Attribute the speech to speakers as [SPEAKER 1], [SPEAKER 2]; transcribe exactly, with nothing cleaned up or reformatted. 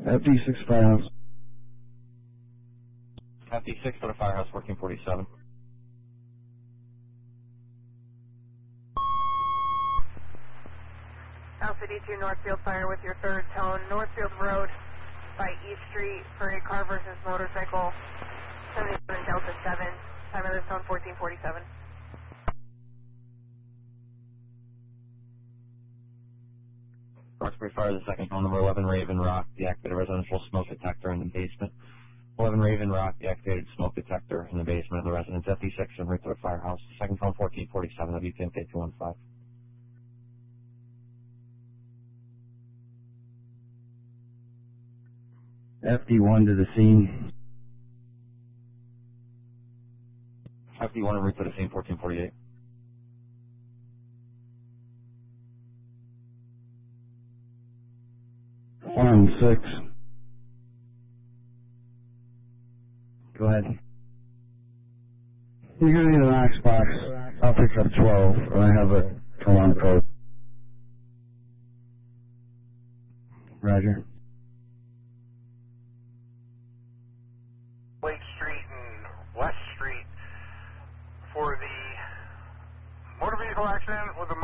[SPEAKER 1] F D six Firehouse.
[SPEAKER 2] F D six for the Firehouse, fourteen forty-seven.
[SPEAKER 3] Alpha D two Northfield Fire with your third tone, Northfield Road by East Street for a car versus motorcycle, seventy-seven Delta seven, time of this tone fourteen forty-seven.
[SPEAKER 2] Roxbury Fire, the second phone number eleven Raven Rock, deactivated residential smoke detector in the basement. eleven Raven Rock, deactivated smoke detector in the basement of the residence. F D six and Ringthorpe Firehouse, second phone fourteen forty-seven, W P M K two one five.
[SPEAKER 1] F D one to the scene.
[SPEAKER 2] F D one and Ringthorpe to the scene, fourteen forty-eight.
[SPEAKER 1] Farm six. Go ahead. You're going to need an Ox box. I'll pick up twelve, and I have a alarm code. Roger.
[SPEAKER 4] Lake Street and West Street for the motor vehicle accident with the